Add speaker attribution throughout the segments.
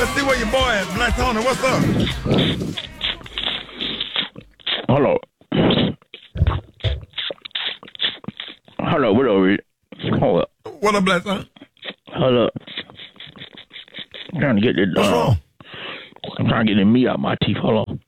Speaker 1: Let's see where your boy at. Black Tony, what's up?
Speaker 2: Hello. Hello, what over here? Hold up.
Speaker 1: What up, Black Tony?
Speaker 2: Hold up. I'm trying to get this.
Speaker 1: What's wrong?
Speaker 2: I'm trying to get the meat out my teeth. Hold on.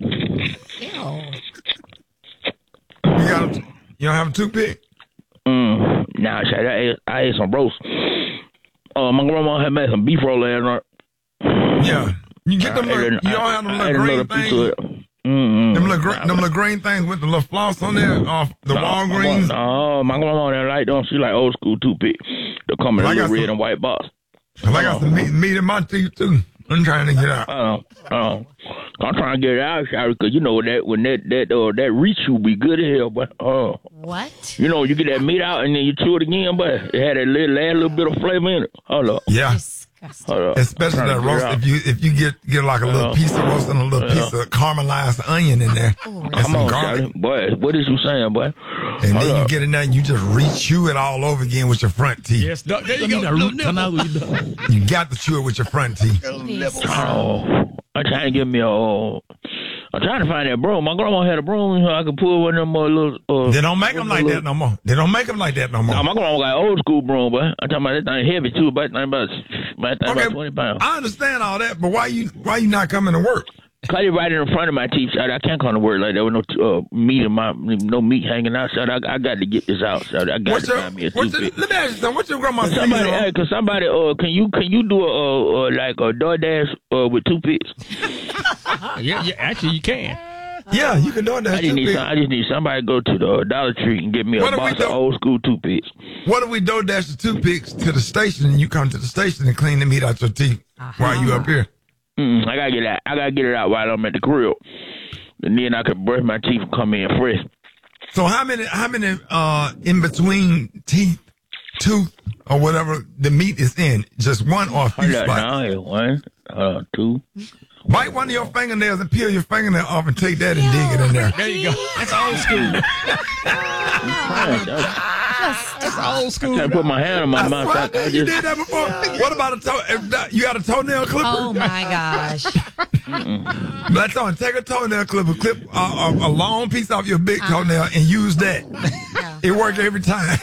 Speaker 1: You don't have a toothpick?
Speaker 2: Nah, I ate some roast. My grandma had made some beef roll last night.
Speaker 1: Yeah. You get them little, you don't have them little green things? Them little green things with the little floss on there off the Walgreens?
Speaker 2: No, my grandma didn't like them. She like old school toothpick. They come in a little red and white box.
Speaker 1: I got some meat in my teeth, too. I'm trying to get out.
Speaker 2: I'm trying to get it out, Shari, because you know that reach will be good as hell, but
Speaker 3: what?
Speaker 2: You know, you get that meat out and then you chew it again, but it had a little bit of flavor in it. Hold up.
Speaker 1: Yeah.
Speaker 3: Disgusting.
Speaker 1: Especially that roast. If you get like a little piece of roast and a little piece of caramelized onion in there.
Speaker 2: Come on, Shari. Boy, what is you saying, boy?
Speaker 1: And then you get in there and you just re-chew it all over again with your front teeth.
Speaker 4: Yes, there you go.
Speaker 1: You got to chew it with your front teeth.
Speaker 2: I'm trying to get me I'm trying to find that broom. My grandma had a broom so I could pull one of them little.
Speaker 1: They don't make them like that no more.
Speaker 2: No, my grandma got old school broom, but I'm talking about that thing heavy too, about 20 pounds.
Speaker 1: I understand all that, but why you not coming to work?
Speaker 2: Cut it right in front of my teeth, so I can't come to work like that with no meat hanging out. So I got to get this out. So I got to find me a toothpick.
Speaker 1: Let me ask you something. What's your grandma's
Speaker 2: can you do a DoorDash with toothpicks?
Speaker 4: Yeah, actually you can.
Speaker 1: Yeah, you can do that.
Speaker 2: I just need somebody to go to the Dollar Tree and get me a box of old school toothpicks.
Speaker 1: What if we DoorDash the toothpicks to the station and you come to the station and clean the meat out your teeth while you up here?
Speaker 2: I gotta get it out while I'm at the grill, and then I can brush my teeth and come in fresh.
Speaker 1: So how many in between tooth or whatever the meat is in? Just one or a few spots?
Speaker 2: No, 1, 2.
Speaker 1: Bite one of your fingernails and peel your fingernail off and take that and dig it in there.
Speaker 4: There you go. That's old school. That's old school.
Speaker 2: I can't put my hand on my mouth.
Speaker 1: You did that before. What about you got a toenail clipper?
Speaker 3: Oh my gosh.
Speaker 1: Black on, take a toenail clipper, clip a long piece off your big toenail and use that. It works every time.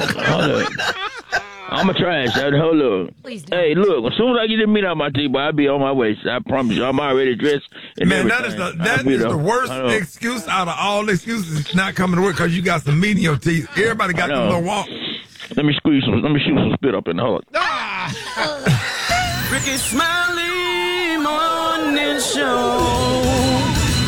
Speaker 2: I'm going to try it, Shawty. Hold on.
Speaker 3: Please don't.
Speaker 2: Hey, look, as soon as I get the meat out my teeth, I'll be on my way. I promise you, I'm already dressed. And
Speaker 1: man, that is the worst excuse out of all excuses not coming to work because you got some meat in your teeth. Everybody got them little walk.
Speaker 2: Let me shoot some spit up in the hole.
Speaker 5: Ricky Smiley Morning Show.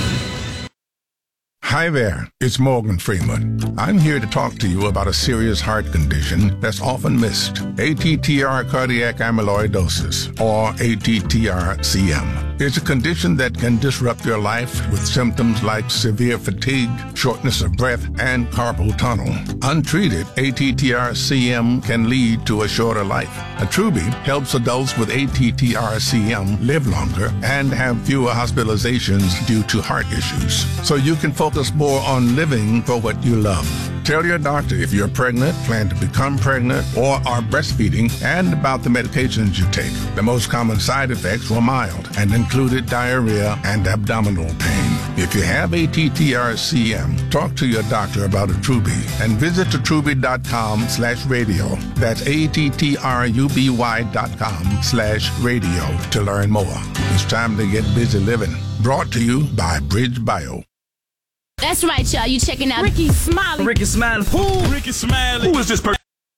Speaker 6: Hi there, it's Morgan Freeman. I'm here to talk to you about a serious heart condition that's often missed. ATTR cardiac amyloidosis, or ATTR-CM. It's a condition that can disrupt your life with symptoms like severe fatigue, shortness of breath, and carpal tunnel. Untreated, ATTR-CM can lead to a shorter life. Attruby helps adults with ATTR-CM live longer and have fewer hospitalizations due to heart issues. So you can focus more on living for what you love. Tell your doctor if you're pregnant, plan to become pregnant, or are breastfeeding, and about the medications you take. The most common side effects were mild and included diarrhea and abdominal pain. If you have ATTR-CM, talk to your doctor about Attruby and visit attruby.com/radio. That's ATTRUBY.com/radio to learn more. It's time to get busy living. Brought to you by Bridge Bio.
Speaker 7: That's right, y'all. You checking out
Speaker 5: Ricky Smiley.
Speaker 4: Ricky Smiley. Who? Ricky Smiley.
Speaker 5: Who is this person?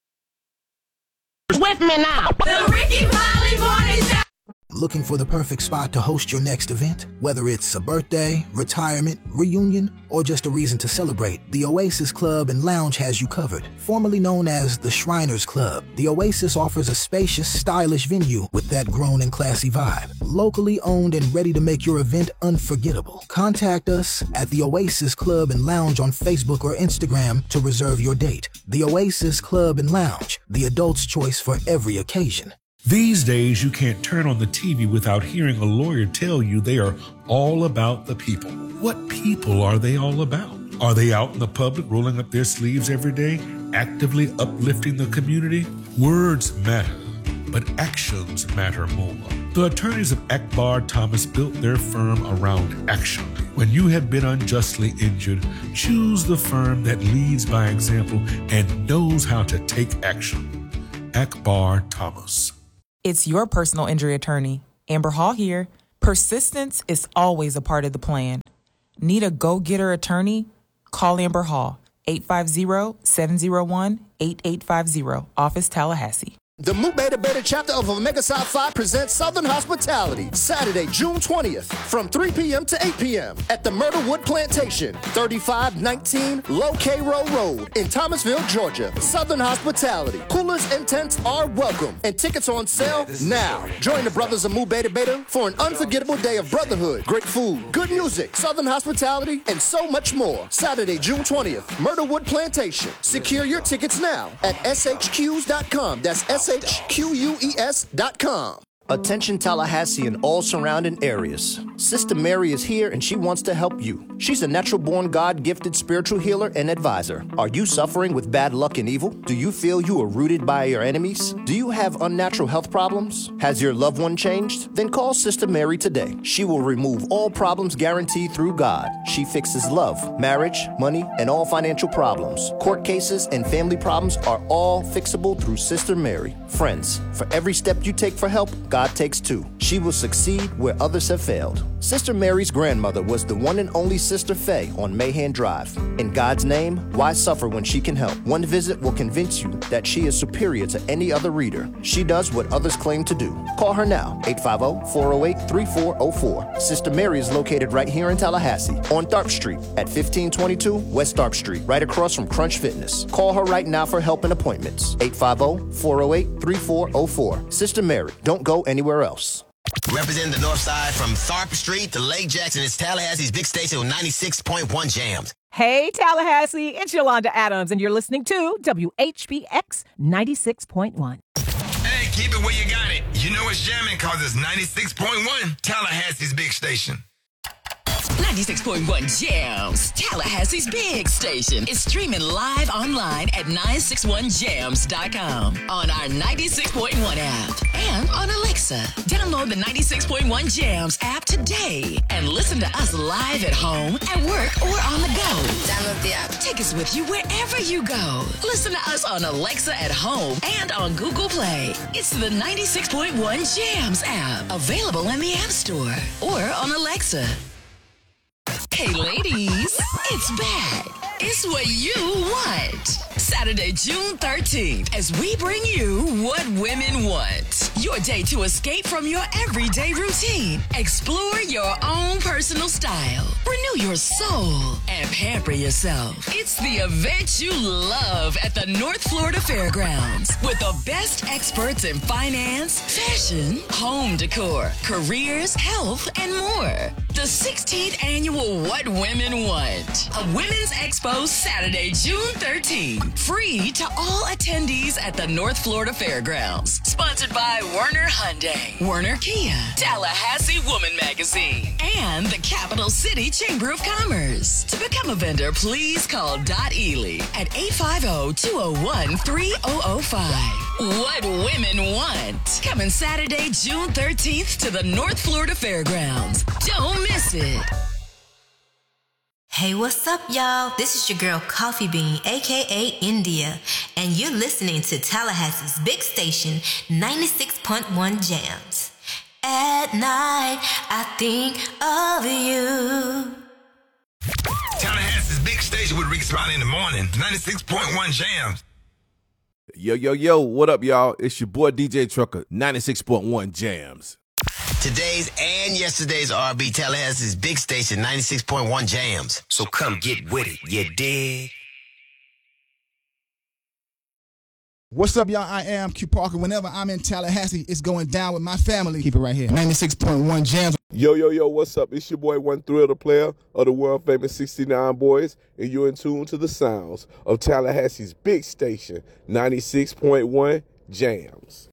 Speaker 7: with me now. The Ricky Smiley Morning Show.
Speaker 8: Looking for the perfect spot to host your next event? Whether it's a birthday, retirement, reunion, or just a reason to celebrate, the Oasis Club and Lounge has you covered. Formerly known as the Shriners Club, the Oasis offers a spacious, stylish venue with that grown and classy vibe. Locally owned and ready to make your event unforgettable. Contact us at the Oasis Club and Lounge on Facebook or Instagram to reserve your date. The Oasis Club and Lounge, the adult's choice for every occasion.
Speaker 9: These days, you can't turn on the TV without hearing a lawyer tell you they are all about the people. What people are they all about? Are they out in the public rolling up their sleeves every day, actively uplifting the community? Words matter, but actions matter more. The attorneys of Akbar Thomas built their firm around action. When you have been unjustly injured, choose the firm that leads by example and knows how to take action. Akbar Thomas.
Speaker 10: It's your personal injury attorney, Amber Hall here. Persistence is always a part of the plan. Need a go-getter attorney? Call Amber Hall, 850-701-8850, Office Tallahassee.
Speaker 11: The Mu Beta Beta chapter of Omega Psi Phi presents Southern Hospitality, Saturday, June 20th, from 3 p.m. to 8 p.m. at the Myrtlewood Plantation, 3519 Low Cairo Road in Thomasville, Georgia. Southern Hospitality. Coolers and tents are welcome, and tickets are on sale now. Join the brothers of Mu Beta Beta for an unforgettable day of brotherhood, great food, good music, Southern Hospitality, and so much more. Saturday, June 20th, Myrtlewood Plantation. Secure your tickets now at shqs.com. That's shques.com. Attention Tallahassee and all surrounding areas. Sister Mary is here and she wants to help you. She's a natural-born, God-gifted spiritual healer and advisor. Are you suffering with bad luck and evil? Do you feel you are rooted by your enemies? Do you have unnatural health problems? Has your loved one changed? Then call Sister Mary today. She will remove all problems guaranteed through God. She fixes love, marriage, money, and all financial problems. Court cases and family problems are all fixable through Sister Mary. Friends, for every step you take for help, God takes two. She will succeed where others have failed. Sister Mary's grandmother was the one and only Sister Faye on Mahan Drive. In God's name, why suffer when she can help? One visit will convince you that she is superior to any other reader. She does what others claim to do. Call her now, 850-408-3404. Sister Mary is located right here in Tallahassee on Tharp Street at 1522 West Tharp Street, right across from Crunch Fitness. Call her right now for help and appointments. 850-408-3404. Sister Mary, don't go anywhere else.
Speaker 12: Representing the North Side from Tharp Street to Lake Jackson, it's Tallahassee's big station on 96.1 Jams.
Speaker 13: Hey, Tallahassee, it's Yolanda Adams, and you're listening to WHBX 96.1.
Speaker 1: Hey, keep it where you got it. You know it's jamming because it's 96.1, Tallahassee's big station.
Speaker 14: 96.1 Jams, Tallahassee's big station, is streaming live online at 961jams.com, on our 96.1 app, and on Alexa. Download the 96.1 Jams app today and listen to us live at home, at work, or on the go. Download the app. Take us with you wherever you go. Listen to us on Alexa at home and on Google Play. It's the 96.1 Jams app, available in the App Store or on Alexa. Hey ladies, it's back. It's what you want. Saturday, June 13th, as we bring you What Women Want. Your day to escape from your everyday routine. Explore your own personal style. Renew your soul and pamper yourself. It's the event you love at the North Florida Fairgrounds with the best experts in finance, fashion, home decor, careers, health, and more. The 16th annual What Women Want. A women's expo Saturday, June 13th. Free to all attendees at the North Florida Fairgrounds. Sponsored by Werner Hyundai, Werner Kia, Tallahassee Woman Magazine, and the Capital City Chamber of Commerce. To become a vendor, please call Dot Ely at 850-201-3005. What Women Want. Coming Saturday, June 13th to the North Florida Fairgrounds. Don't miss it.
Speaker 15: Hey, what's up, y'all? This is your girl, Coffee Bean, a.k.a. India, and you're listening to Tallahassee's big station, 96.1 Jams. At night, I think of you.
Speaker 1: Tallahassee's big station with Ricky Smiley in the morning, 96.1 Jams.
Speaker 16: Yo, what up, y'all? It's your boy, DJ Trucker, 96.1 Jams.
Speaker 12: Today's and yesterday's R&B, Tallahassee's big station, 96.1 Jams. So come get with it, you dig?
Speaker 17: What's up, y'all? I am Q Parker. Whenever I'm in Tallahassee, it's going down with my family. Keep it right here. 96.1 Jams.
Speaker 16: Yo, what's up? It's your boy, One Thrill, the player of the world famous 69 Boys, and you're in tune to the sounds of Tallahassee's big station, 96.1 Jams.